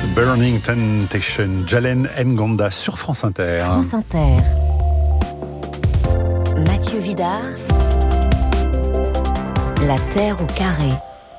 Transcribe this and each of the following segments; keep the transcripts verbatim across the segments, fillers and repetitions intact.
Burning Temptation, Jalen Ngonda sur France Inter. France Inter. Mathieu Vidard. La Terre au carré.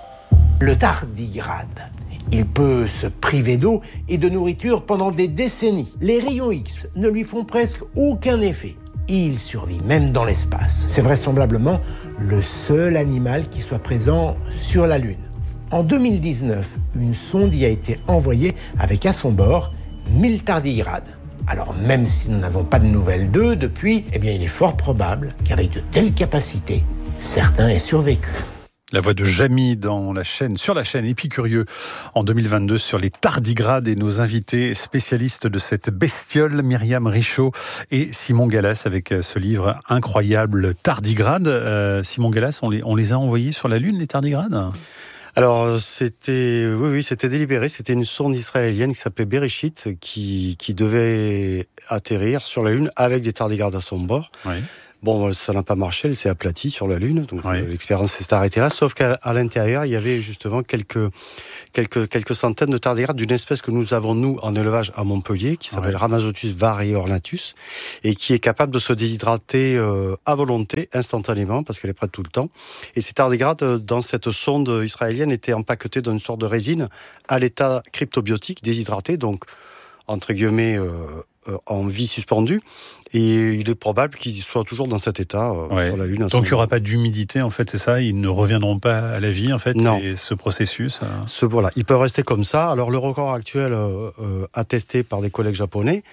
Le tardigrade, il peut se priver d'eau et de nourriture pendant des décennies. Les rayons X ne lui font presque aucun effet. Il survit même dans l'espace. C'est vraisemblablement le seul animal qui soit présent sur la Lune. En deux mille dix-neuf, une sonde y a été envoyée avec à son bord mille tardigrades. Alors même si nous n'avons pas de nouvelles d'eux depuis, eh bien il est fort probable qu'avec de telles capacités, certains aient survécu. La voix de Jamy dans la chaîne, sur la chaîne Épicurieux en deux mille vingt-deux sur les tardigrades et nos invités spécialistes de cette bestiole, Myriam Richaud et Simon Gallas avec ce livre incroyable Tardigrades. Euh, Simon Gallas, on les, on les a envoyés sur la Lune, les tardigrades ? Alors c'était oui oui c'était délibéré, c'était une sonde israélienne qui s'appelait Bereshit qui qui devait atterrir sur la Lune avec des tardigrades à son bord. Oui. Bon, ça n'a pas marché, elle s'est aplatie sur la Lune, donc oui. l'expérience s'est arrêtée là, sauf qu'à à l'intérieur, il y avait justement quelques quelques quelques centaines de tardigrades d'une espèce que nous avons nous en élevage à Montpellier qui s'appelle oui. Rhamazotus variornatus et qui est capable de se déshydrater euh, à volonté instantanément parce qu'elle est prête tout le temps. Et ces tardigrades dans cette sonde israélienne étaient empaquetés dans une sorte de résine à l'état cryptobiotique déshydraté, donc entre guillemets euh, euh, en vie suspendue. Et il est probable qu'ils soient toujours dans cet état euh, ouais. sur la Lune. Donc il n'y aura pas d'humidité, en fait, c'est ça ? Ils ne reviendront pas à la vie, en fait, non. c'est ce processus. Euh... Ce, voilà, ils peuvent rester comme ça. Alors le record actuel, euh, euh, attesté par des collègues japonais,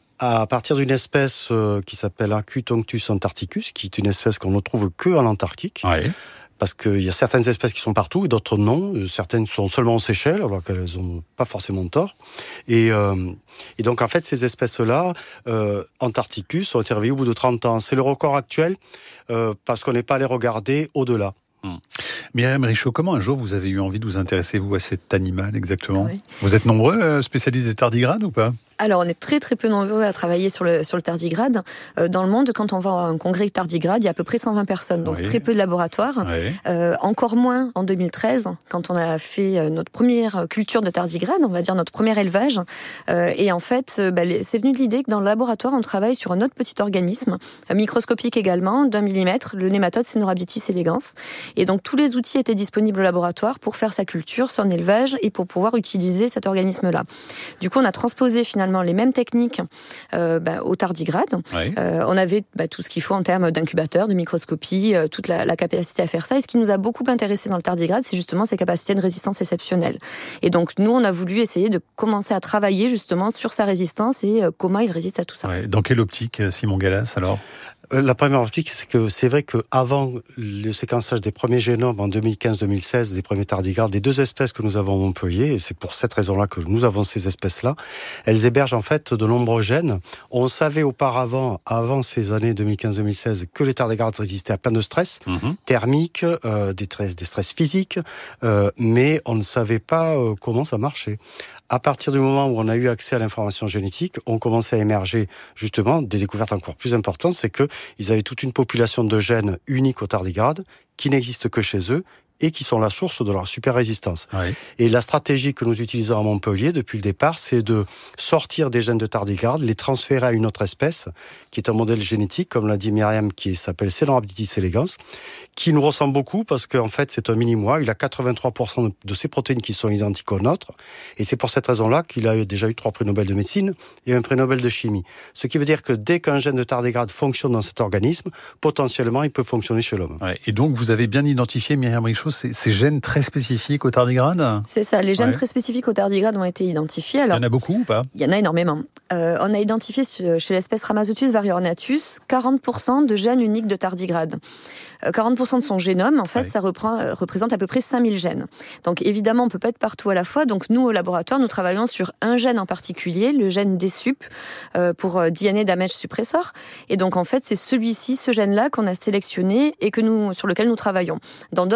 à partir d'une espèce euh, qui s'appelle Arcutonctus antarcticus, qui est une espèce qu'on ne trouve que en Antarctique. Ouais. Parce qu'il y a certaines espèces qui sont partout et d'autres non. Certaines sont seulement aux Seychelles, alors qu'elles n'ont pas forcément tort. Et, euh, et donc, en fait, ces espèces-là, euh, Antarcticus, ont été réveillées au bout de trente ans. C'est le record actuel, euh, parce qu'on n'est pas allé regarder au-delà. Hum. Myriam Richaud, comment un jour vous avez eu envie de vous intéresser, vous, à cet animal exactement ? Oui. Vous êtes nombreux, euh, spécialistes des tardigrades ou pas ? Alors, on est très très peu nombreux à travailler sur le, sur le tardigrade. Euh, dans le monde, quand on va à un congrès tardigrade, il y a à peu près cent vingt personnes, donc oui. très peu de laboratoires. Oui. Euh, encore moins en deux mille treize, quand on a fait notre première culture de tardigrade, on va dire notre premier élevage. Euh, et en fait, bah, c'est venu de l'idée que dans le laboratoire, on travaille sur un autre petit organisme, microscopique également, d'un millimètre, le nématode Caenorhabditis elegans. Et donc, tous les outils étaient disponibles au laboratoire pour faire sa culture, son élevage, et pour pouvoir utiliser cet organisme-là. Du coup, on a transposé finalement les mêmes techniques euh, bah, au tardigrade. Oui. Euh, on avait bah, tout ce qu'il faut en termes d'incubateur, de microscopie, euh, toute la, la capacité à faire ça. Et ce qui nous a beaucoup intéressé dans le tardigrade, c'est justement ses capacités de résistance exceptionnelles. Et donc, nous, on a voulu essayer de commencer à travailler justement sur sa résistance et euh, comment il résiste à tout ça. Ouais. Dans quelle optique, Simon Gallas, alors ? La première optique, c'est que c'est vrai qu'avant le séquençage des premiers génomes en deux mille quinze deux mille seize, des premiers tardigrades, des deux espèces que nous avons à Montpellier, et c'est pour cette raison-là que nous avons ces espèces-là, elles hébergent en fait de nombreux gènes. On savait auparavant, avant ces années deux mille quinze deux mille seize, que les tardigrades résistaient à plein de stress, mm-hmm. thermiques, euh, des, stress, des stress physiques, euh, mais on ne savait pas euh, comment ça marchait. À partir du moment où on a eu accès à l'information génétique, on commençait à émerger justement des découvertes encore plus importantes, c'est qu'ils avaient toute une population de gènes uniques aux tardigrades qui n'existent que chez eux et qui sont la source de leur super résistance. Oui. Et la stratégie que nous utilisons à Montpellier depuis le départ, c'est de sortir des gènes de tardigrades, les transférer à une autre espèce, qui est un modèle génétique, comme l'a dit Myriam, qui s'appelle Caenorhabditis elegans, qui nous ressemble beaucoup parce qu'en fait c'est un mini-moi, il a quatre-vingt-trois pour cent de ses protéines qui sont identiques aux nôtres, et c'est pour cette raison-là qu'il a déjà eu trois prix Nobel de médecine et un prix Nobel de chimie. Ce qui veut dire que dès qu'un gène de tardigrade fonctionne dans cet organisme, potentiellement il peut fonctionner chez l'homme. Ouais, et donc vous avez bien identifié, Myriam Richaud, ces, ces gènes très spécifiques aux tardigrades ? C'est ça, les gènes ouais. très spécifiques aux tardigrades ont été identifiés. Alors, il y en a beaucoup ou pas ? Il y en a énormément. Euh, on a identifié chez l'espèce Rhamazotus variornatus quarante pour cent de gènes uniques de tardigrades. quarante pour cent de son génome, en fait, ouais. ça reprend, euh, représente à peu près cinq mille gènes. Donc évidemment, on ne peut pas être partout à la fois. Donc nous, au laboratoire, nous travaillons sur un gène en particulier, le gène D S U P, euh, pour euh, D N A Damage Suppressor. Et donc en fait, c'est celui-ci, ce gène-là, qu'on a sélectionné et que nous, sur lequel nous travaillons. Dans d'autres laboratoires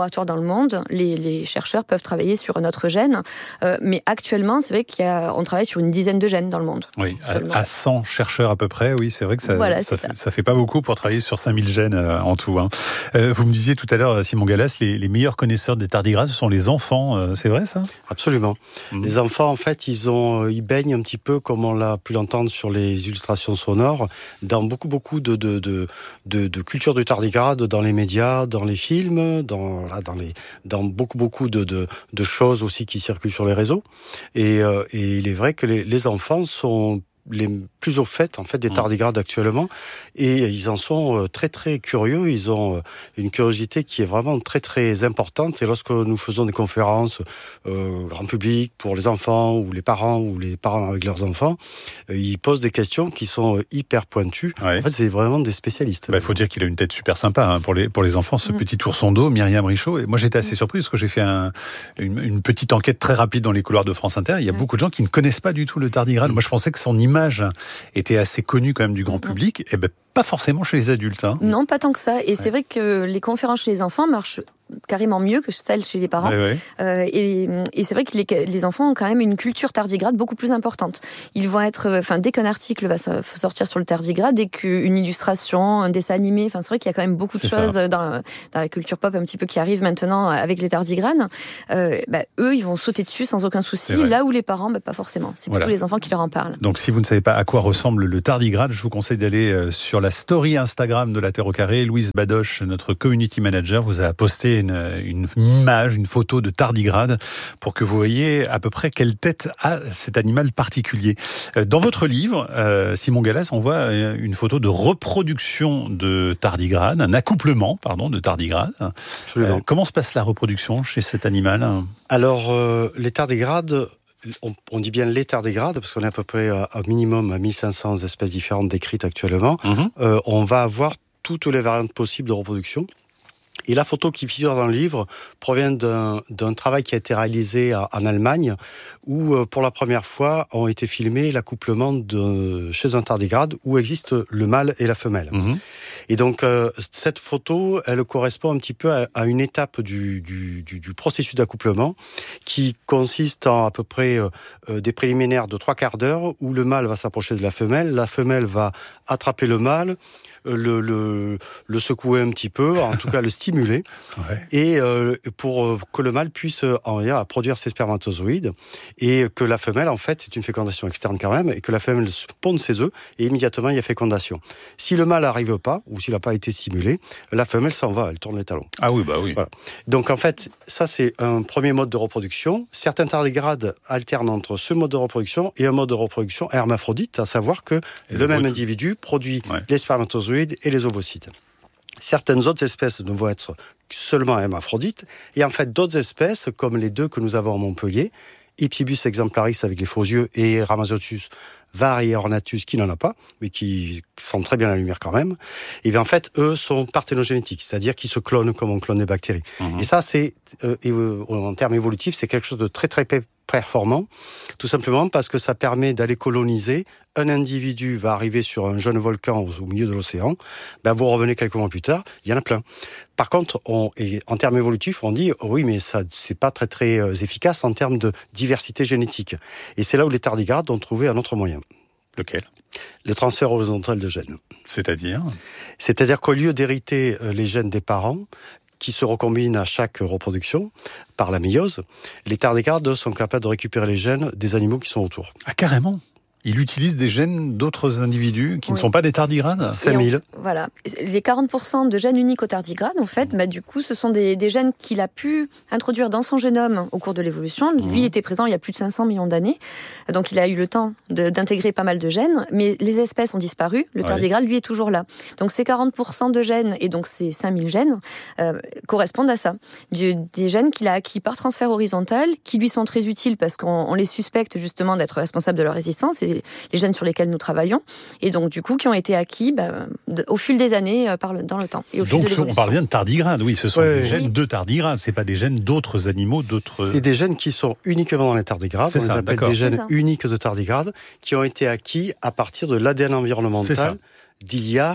laboratoires dans le monde, les, les chercheurs peuvent travailler sur un autre gène. Euh, mais actuellement, c'est vrai qu'on travaille sur une dizaine de gènes dans le monde. Oui, à, à cent chercheurs à peu près, oui, c'est vrai que ça, voilà, ça, ça. Fait, ça fait pas beaucoup pour travailler sur cinq mille gènes euh, en tout. Hein. Euh, vous me disiez tout à l'heure, Simon Gallas, les, les meilleurs connaisseurs des tardigrades, ce sont les enfants, euh, c'est vrai ça ? Absolument. Mmh. Les enfants, en fait, ils, ont, ils baignent un petit peu, comme on l'a pu l'entendre sur les illustrations sonores, dans beaucoup, beaucoup de, de, de, de, de culture du tardigrade, dans les médias, dans les films, dans, là, dans, les, dans beaucoup, beaucoup de, de, de choses aussi qui circulent sur les réseaux. Et, euh, et il est vrai que les, les enfants sont les plus au fait en fait des tardigrades actuellement, et ils en sont très très curieux. Ils ont une curiosité qui est vraiment très très importante, et lorsque nous faisons des conférences euh, grand public pour les enfants ou les parents ou les parents avec leurs enfants, euh, ils posent des questions qui sont hyper pointues. Ouais. En fait, c'est vraiment des spécialistes. Il bah, faut dire qu'il a une tête super sympa hein, pour les pour les enfants, ce mmh. petit ourson d'eau, Myriam Richaud. Et moi j'étais assez surpris parce que j'ai fait un, une, une petite enquête très rapide dans les couloirs de France Inter. Il y a mmh. beaucoup de gens qui ne connaissent pas du tout le tardigrade. Mmh. Moi je pensais que son image était assez connue quand même du grand public, et ben pas forcément chez les adultes. Hein. Non, pas tant que ça. Et ouais. c'est vrai que les conférences chez les enfants marchent carrément mieux que celles chez les parents. Ouais, ouais. Euh, et, et c'est vrai que les, les enfants ont quand même une culture tardigrade beaucoup plus importante. Ils vont être, enfin, dès qu'un article va sortir sur le tardigrade, dès qu'une illustration, un dessin animé, enfin, c'est vrai qu'il y a quand même beaucoup de c'est choses dans, dans la culture pop un petit peu qui arrivent maintenant avec les tardigrades. Euh, bah, eux, ils vont sauter dessus sans aucun souci. Là où les parents, bah, pas forcément. C'est plutôt voilà. les enfants qui leur en parlent. Donc, si vous ne savez pas à quoi ressemble le tardigrade, je vous conseille d'aller sur la story Instagram de La Terre au Carré. Louise Badoche, notre community manager, vous a posté Une, une image, une photo de tardigrade pour que vous voyez à peu près quelle tête a cet animal particulier. Dans votre livre, euh, Simon Gallas, on voit une photo de reproduction de tardigrade, un accouplement, pardon, de tardigrade. Euh, comment se passe la reproduction chez cet animal ? Alors, euh, les tardigrades, on, on dit bien les tardigrades, parce qu'on est à peu près à, à minimum à mille cinq cents espèces différentes décrites actuellement. Mmh. Euh, on va avoir toutes les variantes possibles de reproduction. Et la photo qui figure dans le livre provient d'un, d'un travail qui a été réalisé à, en Allemagne, où euh, pour la première fois ont été filmés l'accouplement de, chez un tardigrade où existe le mâle et la femelle. Mmh. Et donc euh, cette photo, elle correspond un petit peu à, à une étape du, du, du, du processus d'accouplement qui consiste en à peu près euh, des préliminaires de trois quarts d'heure où le mâle va s'approcher de la femelle, la femelle va attraper le mâle, Le, le, le secouer un petit peu, en tout cas le stimuler, ouais. et euh, pour euh, que le mâle puisse en dire, produire ses spermatozoïdes, et que la femelle, en fait, c'est une fécondation externe quand même, et que la femelle ponde ses œufs, et immédiatement il y a fécondation. Si le mâle n'arrive pas, ou s'il n'a pas été stimulé, la femelle s'en va, elle tourne les talons. Ah oui, bah oui. Voilà. Donc en fait, ça c'est un premier mode de reproduction. Certains tardigrades alternent entre ce mode de reproduction et un mode de reproduction hermaphrodite, à savoir que et le même individu produit ouais. les spermatozoïdes et les ovocytes. Certaines autres espèces ne vont être seulement hermaphrodites, et en fait d'autres espèces, comme les deux que nous avons à Montpellier, Ipsibus exemplaris avec les faux yeux et Rhamazottus variornatus qui n'en a pas, mais qui sent très bien la lumière quand même, et bien en fait eux sont parthénogénétiques, c'est-à-dire qu'ils se clonent comme on clone des bactéries. Mmh. Et ça c'est, euh, en termes évolutifs, c'est quelque chose de très très performant, tout simplement parce que ça permet d'aller coloniser. Un individu va arriver sur un jeune volcan au milieu de l'océan, ben vous revenez quelques mois plus tard, il y en a plein. Par contre, on, et en termes évolutifs, on dit, oui, mais ça, c'est pas très très efficace en termes de diversité génétique. Et c'est là où les tardigrades ont trouvé un autre moyen. Lequel ? Le transfert horizontal de gènes. C'est-à-dire ? C'est-à-dire qu'au lieu d'hériter les gènes des parents, qui se recombinent à chaque reproduction par la méiose, les tardigrades sont capables de récupérer les gènes des animaux qui sont autour. Ah, carrément ? Il utilise des gènes d'autres individus qui oui. ne sont pas des tardigrades ? cinq mille. On, voilà. Les quarante pour cent de gènes uniques aux tardigrades, en fait, bah, du coup, ce sont des, des gènes qu'il a pu introduire dans son génome au cours de l'évolution. Lui, mmh. il était présent il y a plus de cinq cents millions d'années. Donc, il a eu le temps de, d'intégrer pas mal de gènes. Mais les espèces ont disparu. Le tardigrade, lui, est toujours là. Donc, ces quarante pour cent de gènes, et donc ces cinq mille gènes, euh, correspondent à ça. Du, des gènes qu'il a acquis par transfert horizontal, qui lui sont très utiles parce qu'on on les suspecte justement d'être responsables de leur résistance. Et les gènes sur lesquels nous travaillons, et donc du coup qui ont été acquis bah, de, au fil des années euh, par le, dans le temps. Et au donc fil de on parle bien de tardigrades, oui, ce sont ouais, des gènes oui. de tardigrades, c'est pas des gènes d'autres animaux, d'autres... C'est des gènes qui sont uniquement dans les tardigrades, c'est on ça, les appelle d'accord. des gènes uniques de tardigrades, qui ont été acquis à partir de l'A D N environnemental d'il y a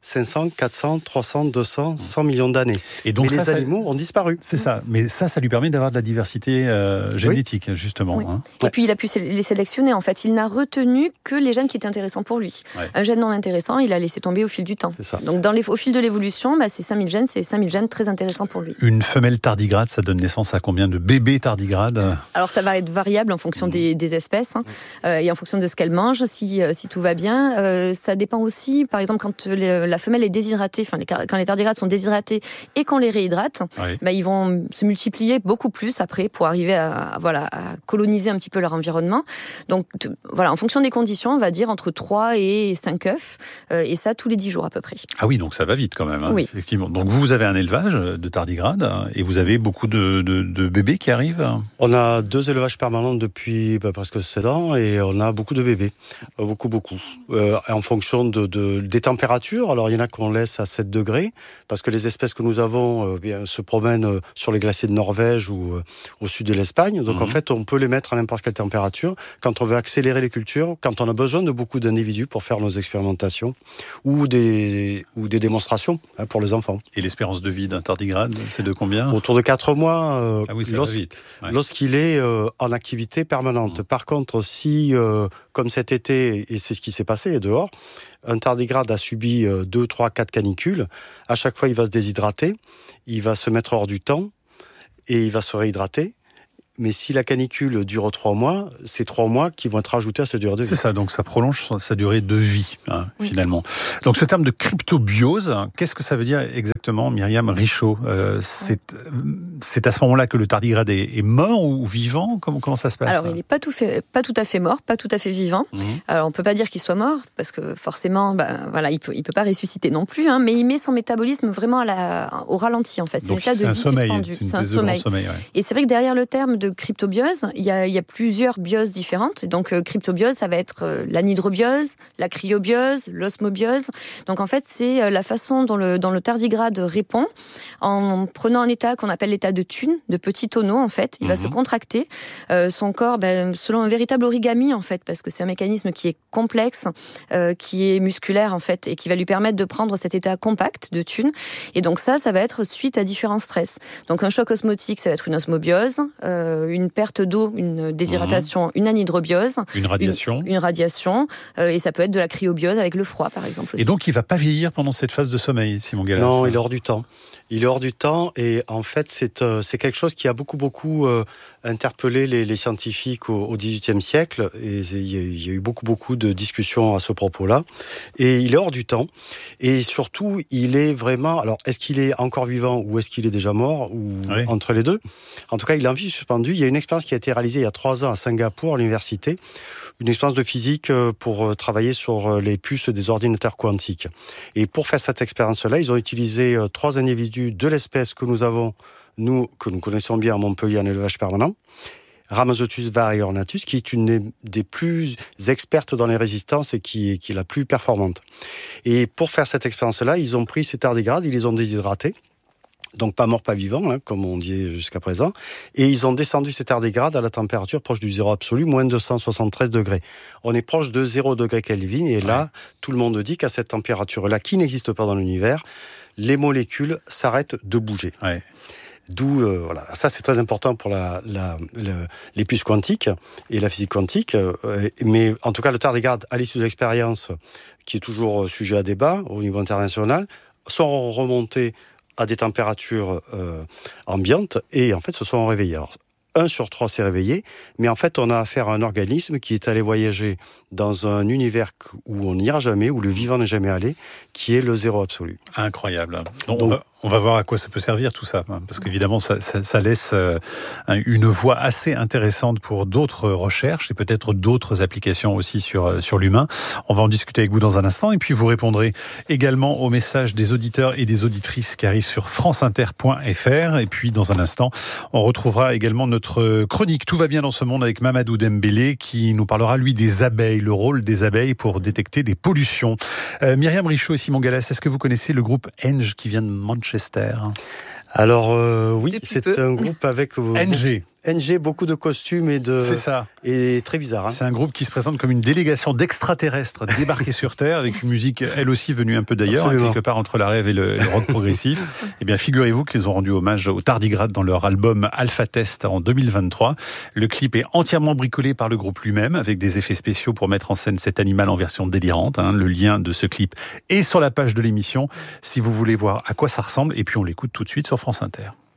cinq cents, quatre cents, trois cents, deux cents, cent millions d'années. Et donc mais ça, les animaux ça, ont disparu. C'est ça. Mais ça, ça lui permet d'avoir de la diversité euh, génétique, oui. justement. Oui. Hein. Et ouais. puis, il a pu les sélectionner. En fait, il n'a retenu que les gènes qui étaient intéressants pour lui. Ouais. Un gène non intéressant, il a laissé tomber au fil du temps. C'est ça. Donc, dans les, au fil de l'évolution, bah, ces cinq mille gènes, c'est cinq mille gènes très intéressants pour lui. Une femelle tardigrade, ça donne naissance à combien de bébés tardigrades ? Alors, ça va être variable en fonction mmh. des, des espèces hein, euh, et en fonction de ce qu'elles mangent, si, euh, si tout va bien. Euh, ça dépend aussi, par exemple, quand les, la femelle est déshydratée, enfin, les, quand les tardigrades sont déshydratés et qu'on les réhydrate, oui. bah, ils vont se multiplier beaucoup plus après pour arriver à, à, voilà, à coloniser un petit peu leur environnement. Donc, t- voilà, en fonction des conditions, on va dire entre trois et cinq œufs, euh, et ça tous les dix jours à peu près. Ah oui, donc ça va vite quand même, hein, oui. effectivement. Donc vous avez un élevage de tardigrades et vous avez beaucoup de, de, de bébés qui arrivent ? On a deux élevages permanents depuis bah, presque sept ans et on a beaucoup de bébés, euh, beaucoup, beaucoup. Euh, en fonction de, de, des températures, alors il y en a qu'on laisse à sept degrés, parce que les espèces que nous avons euh, bien, se promènent euh, sur les glaciers de Norvège ou euh, au sud de l'Espagne. Donc mmh. en fait, on peut les mettre à n'importe quelle température. Quand on veut accélérer les cultures, quand on a besoin de beaucoup d'individus pour faire nos expérimentations ou des, ou des démonstrations hein, pour les enfants. Et l'espérance de vie d'un tardigrade, c'est de combien ? Autour de quatre mois, euh, ah oui, ça lors, va vite. Ouais. lorsqu'il est euh, en activité permanente. Mmh. Par contre, si, euh, comme cet été, et c'est ce qui s'est passé dehors, un tardigrade a subi deux, trois, quatre canicules. À chaque fois, il va se déshydrater, il va se mettre hors du temps et il va se réhydrater. Mais si la canicule dure trois mois, c'est trois mois qui vont être ajoutés à cette durée de vie. C'est ça, donc ça prolonge sa durée de vie, hein, oui. finalement. Donc ce terme de cryptobiose, qu'est-ce que ça veut dire exactement, Myriam Richaud ? euh, c'est, c'est à ce moment-là que le tardigrade est, est mort ou vivant ? Comment, comment ça se passe ? Alors il n'est pas tout, fait, pas tout à fait mort, pas tout à fait vivant. Mmh. Alors on ne peut pas dire qu'il soit mort, parce que forcément, bah, voilà, il ne peut, il peut pas ressusciter non plus, hein, mais il met son métabolisme vraiment à la, au ralenti, en fait. C'est donc, l'état c'est de un vie sommeil, suspendu. c'est une c'est un espèce de sommeil. grand sommeil. Ouais. Et c'est vrai que derrière le terme de cryptobiose, il y a, il y a plusieurs bioses différentes. Donc, euh, cryptobiose, ça va être euh, l'anhydrobiose, la cryobiose, l'osmobiose. Donc, en fait, c'est euh, la façon dont le, dont le tardigrade répond en prenant un état qu'on appelle l'état de thune, de petit tonneau, en fait. Il mm-hmm. va se contracter. Euh, son corps, ben, selon un véritable origami, en fait, parce que c'est un mécanisme qui est complexe, euh, qui est musculaire, en fait, et qui va lui permettre de prendre cet état compact de thune. Et donc, ça, ça va être suite à différents stress. Donc, un choc osmotique, ça va être une osmobiose, euh, une perte d'eau, une déshydratation, mmh. une anhydrobiose. Une radiation. Une, une radiation. Euh, et ça peut être de la cryobiose avec le froid, par exemple. Aussi. Et donc, il ne va pas vieillir pendant cette phase de sommeil, Simon Gallas ? Non, il est hors du temps. Il est hors du temps et en fait, c'est, euh, c'est quelque chose qui a beaucoup, beaucoup euh, interpellé les, les scientifiques au, au dix-huitième siècle. Et il y, a, il y a eu beaucoup, beaucoup de discussions à ce propos-là. Et il est hors du temps. Et surtout, il est vraiment... Alors, est-ce qu'il est encore vivant ou est-ce qu'il est déjà mort ou oui. entre les deux ? En tout cas, il est en vie suspendue. Il y a une expérience qui a été réalisée il y a trois ans à Singapour, à l'université. Une expérience de physique pour travailler sur les puces des ordinateurs quantiques. Et pour faire cette expérience-là, ils ont utilisé trois individus de l'espèce que nous avons, nous, que nous connaissons bien à Montpellier en élevage permanent, Rhamnosotus variornatus, qui est une des plus expertes dans les résistances et qui est, qui est la plus performante. Et pour faire cette expérience-là, ils ont pris ces tardigrades, ils les ont déshydratés, donc pas mort, pas vivant, hein, comme on dit jusqu'à présent, et ils ont descendu ces tardigrades à la température proche du zéro absolu, moins deux cent soixante-treize degrés. On est proche de zéro degré Kelvin, et là, ouais. tout le monde dit qu'à cette température-là, qui n'existe pas dans l'univers, les molécules s'arrêtent de bouger. Ouais. D'où, euh, voilà, ça c'est très important pour la, la, la, les puces quantiques et la physique quantique, euh, mais en tout cas le tardigrade, à l'issue de l'expérience, qui est toujours sujet à débat au niveau international, sont remontés à des températures euh, ambiantes et en fait se sont réveillés. Alors, un sur trois s'est réveillé, mais en fait on a affaire à un organisme qui est allé voyager dans un univers où on n'ira jamais, où le vivant n'est jamais allé, qui est le zéro absolu. Incroyable. Donc, on, va, on va voir à quoi ça peut servir tout ça, parce qu'évidemment ça, ça, ça laisse une voie assez intéressante pour d'autres recherches et peut-être d'autres applications aussi sur, sur l'humain. On va en discuter avec vous dans un instant et puis vous répondrez également aux messages des auditeurs et des auditrices qui arrivent sur franceinter point f r. Et puis dans un instant, on retrouvera également notre chronique Tout va bien dans ce monde avec Mamadou Dembélé qui nous parlera lui des abeilles, le rôle des abeilles pour détecter des pollutions. Euh, Myriam Richaud et Simon Gallas, est-ce que vous connaissez le groupe Eng qui vient de Manchester ? Alors euh, oui, c'est peu. un groupe avec... Euh, N G. N G, beaucoup de costumes et de... C'est ça. Et très bizarre. Hein. C'est un groupe qui se présente comme une délégation d'extraterrestres débarqués sur Terre, avec une musique, elle aussi, venue un peu d'ailleurs, hein, quelque part entre la rêve et le, le rock progressif. Eh bien, figurez-vous qu'ils ont rendu hommage au Tardigrade dans leur album Alpha Test en deux mille vingt-trois. Le clip est entièrement bricolé par le groupe lui-même, avec des effets spéciaux pour mettre en scène cet animal en version délirante. Hein. Le lien de ce clip est sur la page de l'émission, si vous voulez voir à quoi ça ressemble. Et puis, on l'écoute tout de suite sur France Inter.